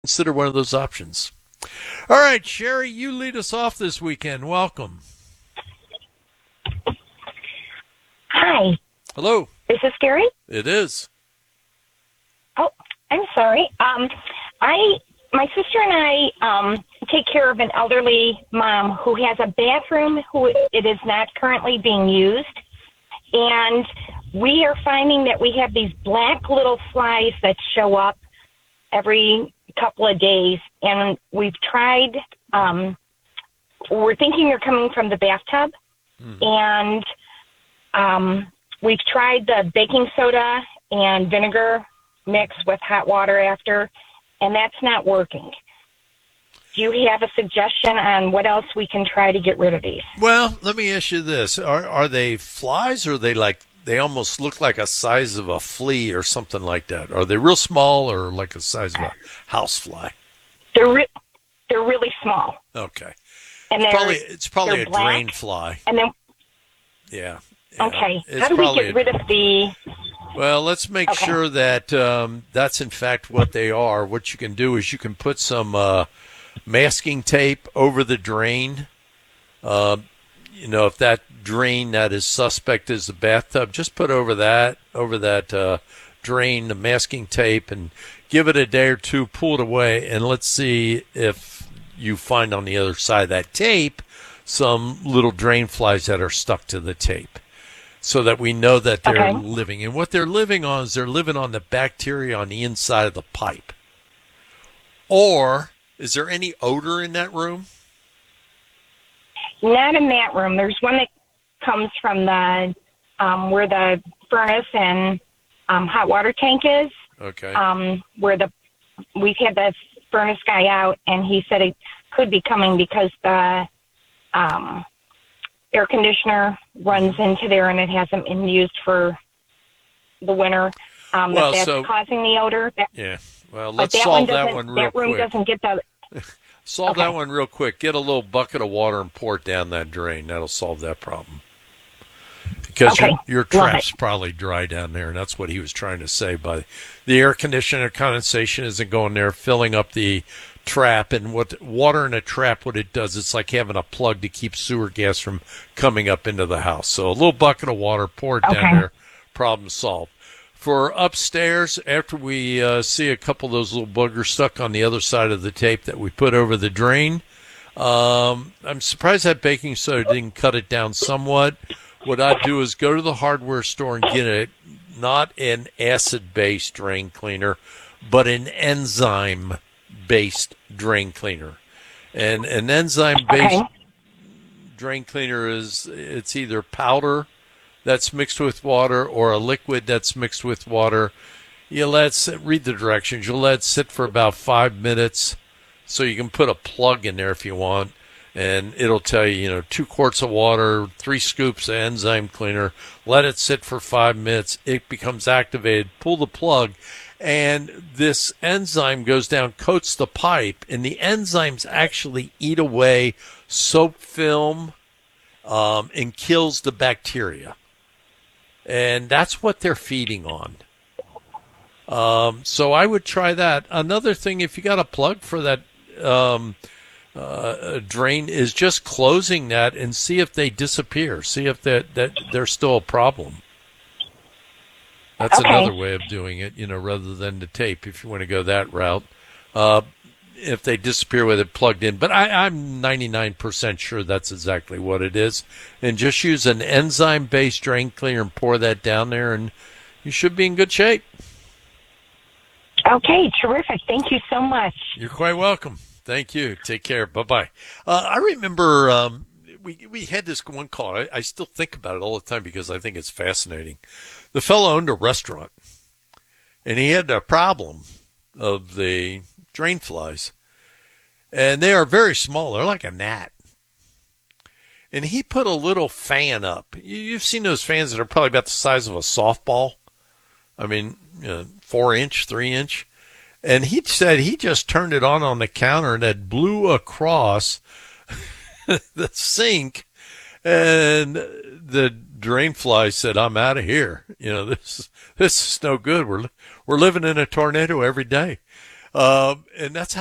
consider one of those options. All right, Sherry, you lead us off this weekend. Welcome. Hi. Hello. Is this Gary? It is. Oh, I'm sorry. My sister and I take care of an elderly mom who has a bathroom who it is not currently being used, and we are finding that we have these black little flies that show up every couple of days, and we've tried. We're thinking they're coming from the bathtub, and we've tried the baking soda and vinegar mix with hot water after, and that's not working. Do you have a suggestion on what else we can try to get rid of these? Well, let me ask you this. Are they flies, or are they almost look like a size of a flea or something like that? Are they real small or like a size of a house fly? They're really small. Okay. And It's probably a black, drain fly. And then Yeah. okay, It's how do we probably get rid of the? Well, let's make sure that that's in fact what they are. What you can do is you can put some masking tape over the drain. If that drain that is suspect is the bathtub, just put over that drain the masking tape and give it a day or two, pull it away, and let's see if you find on the other side of that tape some little drain flies that are stuck to the tape, so that we know that they're living. And what they're living on is they're living on the bacteria on the inside of the pipe. Or is there any odor in that room? Not in that room. There's one that comes from the where the furnace and hot water tank is. Okay. We've had the furnace guy out, and he said it could be coming because the air conditioner runs into there, and it hasn't been used for the winter. That's causing the odor. Yeah. Well, let's solve that one real quick. That room doesn't get the. Solve that one real quick. Get a little bucket of water and pour it down that drain. That'll solve that problem. Because your trap's probably dry down there, and that's what he was trying to say. By the air conditioner condensation isn't going there, filling up the trap. And what water in a trap, what it does, it's like having a plug to keep sewer gas from coming up into the house. So a little bucket of water, pour it down there, problem solved. For upstairs, after we see a couple of those little boogers stuck on the other side of the tape that we put over the drain, I'm surprised that baking soda didn't cut it down somewhat. What I'd do is go to the hardware store and get not an acid-based drain cleaner, but an enzyme-based drain cleaner. And an enzyme-based drain cleaner it's either powder that's mixed with water or a liquid that's mixed with water. Read the directions. You'll let it sit for about 5 minutes, so you can put a plug in there if you want, and it'll tell you, 2 quarts of water, 3 scoops of enzyme cleaner. Let it sit for 5 minutes. It becomes activated. Pull the plug, and this enzyme goes down, coats the pipe, and the enzymes actually eat away soap film and kills the bacteria. And that's what they're feeding on. So I would try that. Another thing, if you got a plug for that drain, is just closing that and see if they disappear. See if that they're still a problem. That's another way of doing it, rather than the tape, if you want to go that route. If they disappear with it plugged in. But I'm 99% sure that's exactly what it is. And just use an enzyme-based drain cleaner and pour that down there, and you should be in good shape. Okay, terrific. Thank you so much. You're quite welcome. Thank you. Take care. Bye-bye. I remember we had this one call. I still think about it all the time because I think it's fascinating. The fellow owned a restaurant, and he had a problem of the drain flies, and they are very small. They're like a gnat. And he put a little fan up. You've seen those fans that are probably about the size of a softball. I mean, 4-inch, 3-inch. And he said he just turned it on the counter, and it blew across the sink, and the drain fly said, "I'm out of here. This is no good. We're living in a tornado every day." And that's how